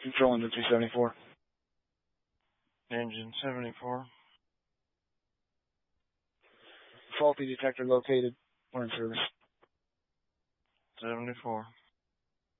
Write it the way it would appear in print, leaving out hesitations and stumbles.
Control engine 274. Engine 74. Faulty detector located. We're in service. 74.